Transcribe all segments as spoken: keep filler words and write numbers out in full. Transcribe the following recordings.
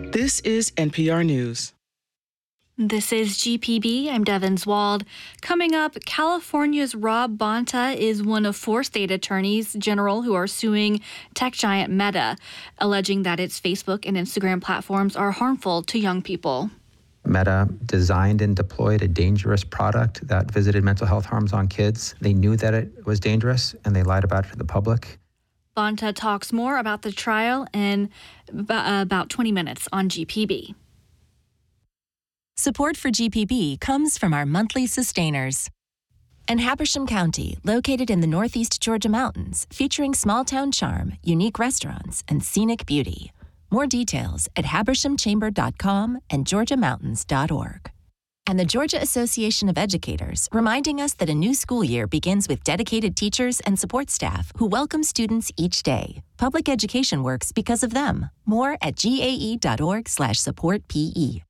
This is N P R News. This is G P B. I'm Devin Zwald. Coming up, California's Rob Bonta is one of four state attorneys general who are suing tech giant Meta, alleging that its Facebook and Instagram platforms are harmful to young people. Meta designed and deployed a dangerous product that visited mental health harms on kids. They knew that it was dangerous, and they lied about it to the public. Bonta talks more about the trial in about twenty minutes on G P B. Support for G P B comes from our monthly sustainers. And Habersham County, located in the northeast Georgia mountains, featuring small-town charm, unique restaurants, and scenic beauty. More details at habersham chamber dot com and georgia mountains dot org. And the Georgia Association of Educators, reminding us that a new school year begins with dedicated teachers and support staff who welcome students each day. Public education works because of them. More at G A E dot org slash support P E.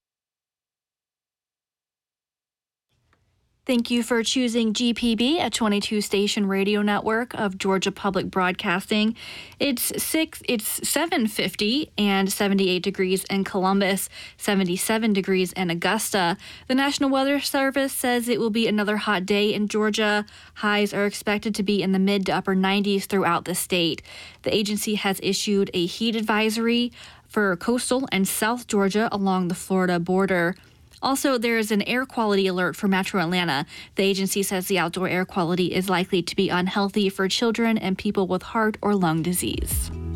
Thank you for choosing G P B, a twenty-two station radio network of Georgia Public Broadcasting. It's six. It's seven fifty and seventy-eight degrees in Columbus, seventy-seven degrees in Augusta. The National Weather Service says it will be another hot day in Georgia. Highs are expected to be in the mid to upper nineties throughout the state. The agency has issued a heat advisory for coastal and South Georgia along the Florida border. Also, there is an air quality alert for Metro Atlanta. The agency says the outdoor air quality is likely to be unhealthy for children and people with heart or lung disease.